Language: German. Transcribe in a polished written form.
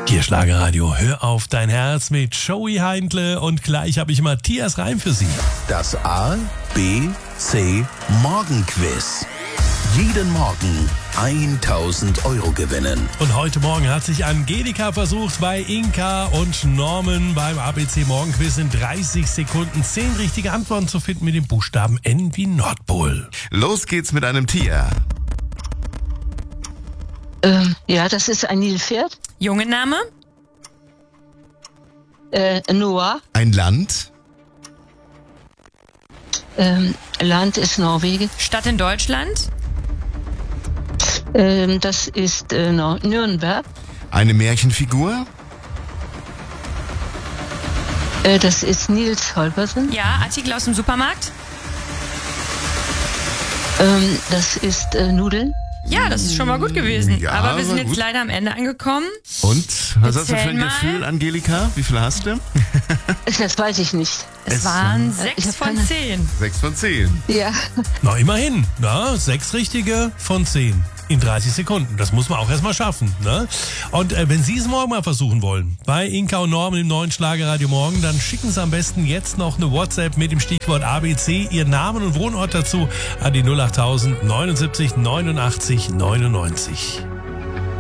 Hier Schlagerradio, hör auf dein Herz mit Joey Heindle und gleich habe ich Matthias Reim für Sie. Das A, B, C Morgenquiz. Jeden Morgen 1000 Euro gewinnen. Und heute Morgen hat sich Angelika versucht, bei Inka und Norman beim ABC Morgenquiz in 30 Sekunden 10 richtige Antworten zu finden mit dem Buchstaben N wie Nordpol. Los geht's mit einem Tier. Ja, das ist ein Nilpferd. Junge-Name? Noah. Ein Land. Land ist Norwegen. Stadt in Deutschland? Das ist Nürnberg. Eine Märchenfigur. Das ist Nils Holgersen. Ja, Artikel aus dem Supermarkt? Das ist Nudeln. Ja, das ist schon mal gut gewesen. Ja, aber wir sind war jetzt gut. leider am Ende angekommen. Und was hast du für Erzähl ein mal. Gefühl, Angelika? Wie viel hast du? Das weiß ich nicht. Es waren ich 6 hab von keine- 10. 6 von 10. Ja. Na, immerhin. Na, 6 richtige von 10 in 30 Sekunden. Das muss man auch erstmal schaffen. Ne? Und wenn Sie es morgen mal versuchen wollen, bei Inka und Norman im neuen Schlagerradio Morgen, dann schicken Sie am besten jetzt noch eine WhatsApp mit dem Stichwort ABC, Ihren Namen und Wohnort dazu an die 08000 79 89 99.